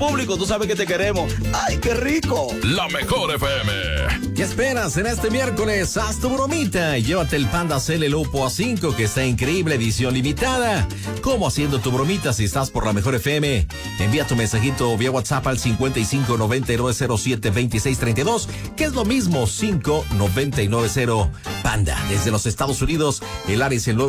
público, tú sabes que te queremos. ¡Ay, qué rico! La Mejor FM. ¿Qué esperas en este miércoles? Haz tu bromita y llévate el Panda Cel Lupo A5, que está increíble, edición limitada. ¿Cómo haciendo tu bromita si estás por La Mejor FM? Envía tu mensajito vía WhatsApp al 5599072632, que es lo mismo, 5990 Panda. Desde los Estados Unidos, el área es el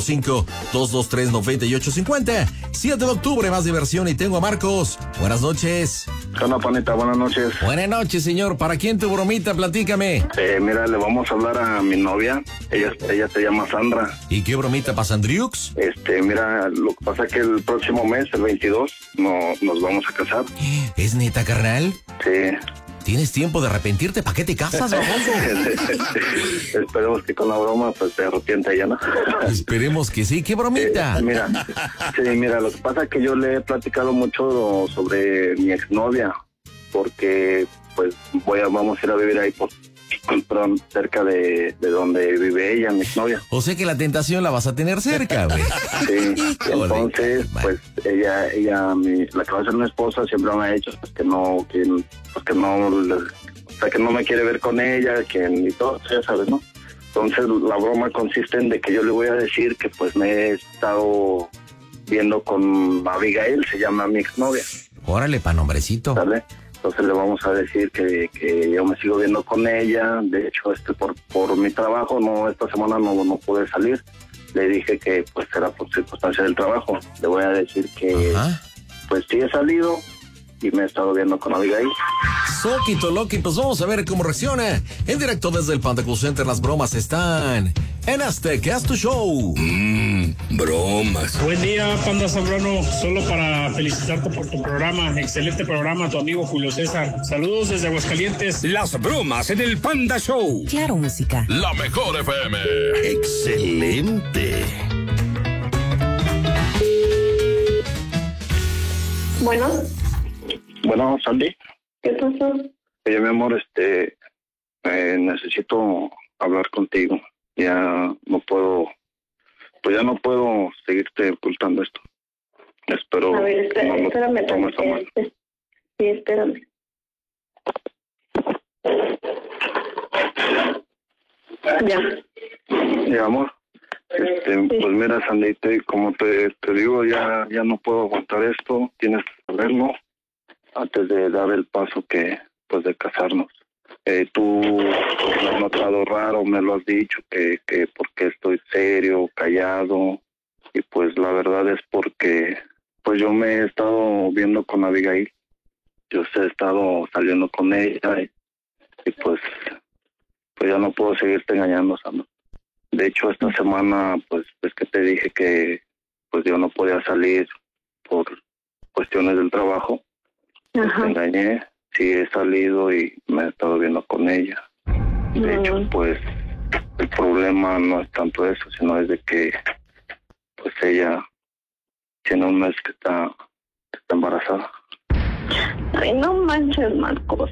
945-223-9850. 7 de octubre, más diversión, y tengo a Marcos. Buenas noches. Hola, Panita, buenas noches. Buenas noches, señor. ¿Para quién tu bromita? Platícame. Mira, le vamos a hablar a mi novia. Ella se llama Sandra. ¿Y qué bromita para Sandriux? Mira, lo que pasa es que el próximo mes, el 22, nos vamos a casar. ¿Es neta, carnal? Sí. ¿Tienes tiempo de arrepentirte? ¿Para qué te casas, baboso? Esperemos que con la broma pues se arrepienta ella, ¿no? Esperemos que sí. ¿Qué bromita? Mira, lo que pasa es que yo le he platicado mucho sobre mi exnovia, porque pues vamos a ir a vivir ahí cerca de donde vive ella, mi exnovia. O sea que la tentación la vas a tener cerca, güey. Sí, entonces, pues ella, la que va a ser mi esposa, siempre me ha dicho que no me quiere ver con ella, que ni todo, ya sabes, ¿no? Entonces la broma consiste en de que yo le voy a decir que pues me he estado viendo con Abigail, se llama mi exnovia. Órale, pa' nombrecito. ¿Sale? Entonces le vamos a decir que yo me sigo viendo con ella. De hecho, por mi trabajo, esta semana no pude salir. Le dije que pues era por circunstancia del trabajo. Le voy a decir que pues sí he salido y me he estado viendo con Abigail. Soquito, Loki, pues vamos a ver cómo reacciona. En directo desde el Panda Cool Center, las bromas están en Azteca, es tu show. Bromas. Buen día, Panda Zambrano. Solo para felicitarte por tu programa. Excelente programa, tu amigo Julio César. Saludos desde Aguascalientes. Las bromas en el Panda Show. Claro, música. La Mejor FM. Excelente. Bueno, Sandy. ¿Qué pasó? Oye, mi amor, necesito hablar contigo. Ya no puedo seguirte ocultando esto. Espero a ver, que no lo espérame tomes a mal. Sí, espérame. Ya. Mi amor, Sí. pues mira, Sandy, como te digo, ya no puedo aguantar esto. Tienes que saberlo antes de dar el paso de casarnos. Tú me has notado raro, me lo has dicho, que porque estoy serio, callado, y pues la verdad es porque pues yo me he estado viendo con Abigail. Yo he estado saliendo con ella y pues ya no puedo seguirte engañando, Sandra. De hecho, esta semana pues es que te dije que pues yo no podía salir por cuestiones del trabajo. Pues te engañé, sí he salido y me he estado viendo con ella. De hecho, pues el problema no es tanto eso, sino es de que pues ella tiene un mes que está embarazada. Ay, no manches, Marcos.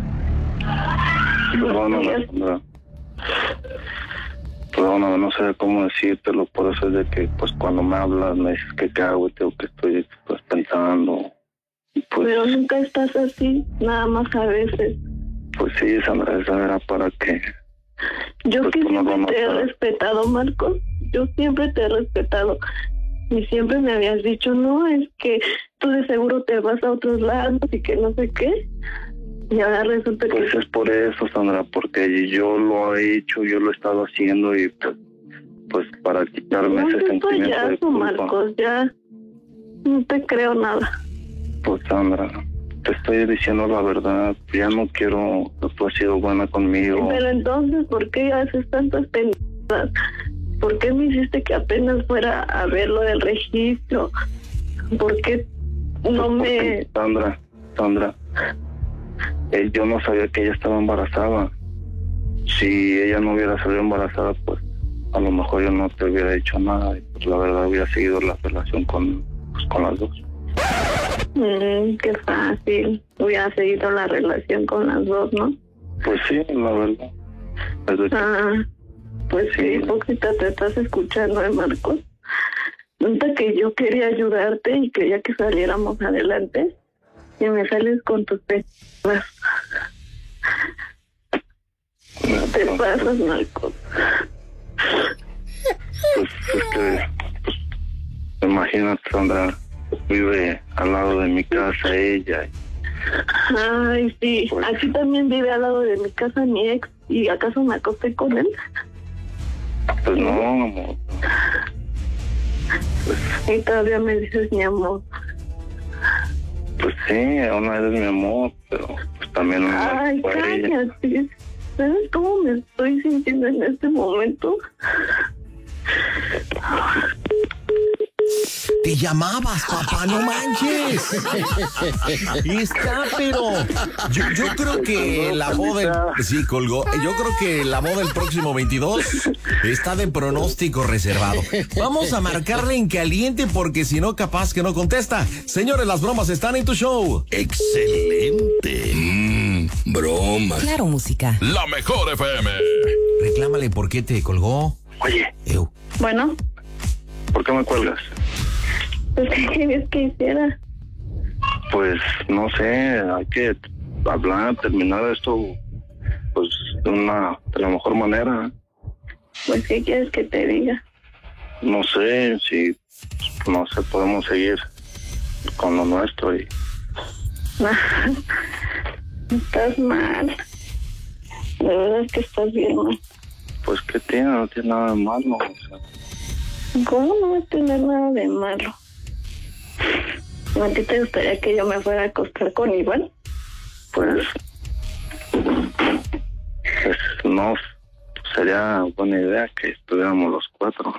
Perdóname, Sandra. Perdóname, no sé cómo decírtelo, por eso es de que pues cuando me hablas me dices que qué hago y tengo que estoy pues pensando. Pues, pero nunca estás así, nada más a veces. Pues sí, Sandra, esa era para que... Yo pues, que tú no siempre lo te he notas. respetado, Marcos. Yo siempre te he respetado. Y siempre me habías dicho, no, es que tú de seguro te vas a otros lados y que no sé qué. Y ahora resulta Pues que... es por eso, Sandra, porque yo lo he hecho, yo lo he estado haciendo y pues para quitarme No, ese yo sentimiento de payaso, culpa. Marcos, ya no te creo nada. Pues Sandra, te estoy diciendo la verdad, ya no quiero, tú has sido buena conmigo. Pero entonces, ¿por qué haces tantas pendejadas? ¿Por qué me hiciste que apenas fuera a ver lo del registro? ¿Por qué no me...? Sandra, yo no sabía que ella estaba embarazada. Si ella no hubiera salido embarazada, pues a lo mejor yo no te hubiera dicho nada. Y, pues, la verdad hubiera seguido la relación con las dos. Qué fácil. Hubiera seguido la relación con las dos, ¿no? Pues sí, la verdad. Es de que, Pues sí, hipócrita te estás escuchando, Marcos. Nota que yo quería ayudarte y quería que saliéramos adelante. y me sales con tus pechugas. No te pasas, Marcos. Pues es que, pues, imagínate, Sandra, vive al lado de mi casa ella. Ay, sí. Pues, Aquí también vive al lado de mi casa mi ex. ¿Y acaso me acosté con él? pues no, amor. Y todavía me dices mi amor. Pues sí, una vez mi amor, pero pues también una Ay, vez fue ella. cállate. ¿Sabes cómo me estoy sintiendo en este momento? Te llamabas, papá, no manches. Está, pero yo creo que la boda, sí, colgó. Yo creo que la boda el próximo 22 está de pronóstico reservado. Vamos a marcarle en caliente porque si no, capaz que no contesta. Señores, las bromas están en tu show. Excelente. Bromas. Claro, música. La mejor FM. Reclámale por qué te colgó. Oye, Bueno, ¿por qué me cuelgas? pues ¿qué querías que hiciera? Pues no sé, hay que hablar, terminar esto, pues de la mejor manera. Pues ¿qué quieres que te diga? No sé si, no sé, podemos seguir con lo nuestro y Estás mal. De verdad que estás bien mal. pues ¿qué tiene? No tiene nada de malo. O sea, ¿Cómo no va a tener nada de malo? ¿A ti te gustaría que yo me fuera a acostar con Iván? pues no sería buena idea que estuviéramos los cuatro.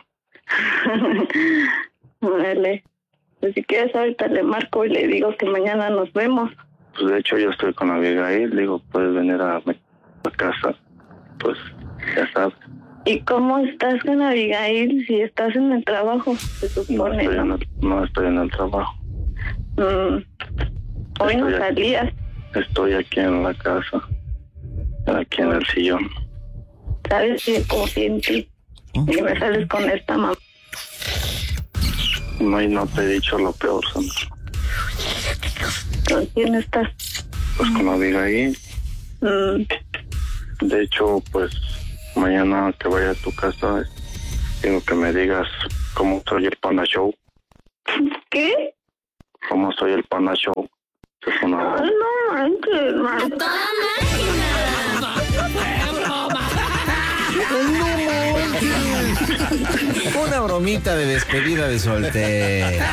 Vale. Pues si quieres ahorita le marco y le digo que mañana nos vemos. Pues de hecho yo estoy con Abigail, digo, puedes venir a casa, pues ya sabes. ¿Y cómo estás con Abigail si estás en el trabajo? Se supone, ¿no? No estoy en el trabajo. Hoy no Estoy aquí. salías. Estoy aquí en la casa, aquí en el sillón. ¿Sabes que confío en ti? Y me sales con esta mamá. No, y no te he dicho lo peor, Sandra. ¿Con quién estás? Pues con Abigail. De hecho, pues mañana que vaya a tu casa, quiero que me digas cómo soy el Panda Show. ¿Qué? ¿Cómo soy el Panda Show? Es una... Ay, no manches, Marco. Una bromita de despedida de soltera.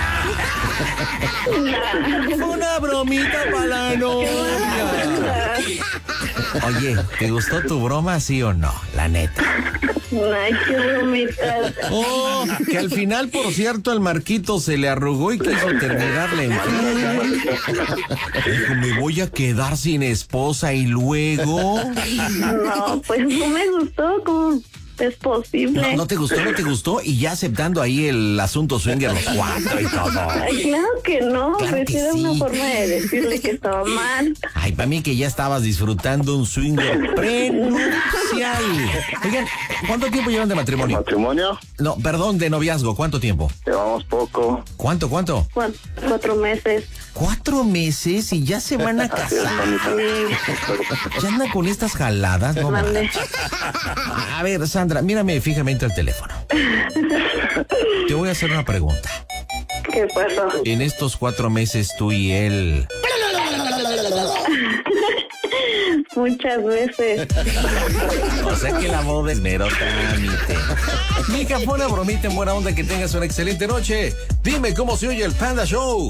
Una bromita para la novia. Oye, ¿te gustó tu broma, sí o no? La neta. Ay, qué bromita. Oh, que al final, por cierto, el Marquito se le arrugó y quiso terminarle en Dijo, me voy a quedar sin esposa y luego... No, pues no me gustó. ¿Cómo es posible? No te gustó y ya aceptando ahí el asunto swinger los cuatro y todo. Ay, claro que no. Claro Pues que era sí. una forma de decirle que estaba mal. Ay, para mí que ya estabas disfrutando un swinger prenupcial. Oigan, ¿cuánto tiempo llevan de matrimonio? ¿Matrimonio? No, perdón, de noviazgo, ¿cuánto tiempo? Llevamos poco. ¿Cuánto? 4 meses. 4 meses y ya se van a casar. Ya andan con estas jaladas, ¿no? Mande. A ver, Sandra, mírame fijamente al teléfono. Te voy a hacer una pregunta. ¿Qué pasó? En estos 4 meses tú y él... Muchas veces. O sea que la boda es mero trámite. Mija, pon una bromita en buena onda, que tengas una excelente noche. Dime cómo se oye el Panda Show.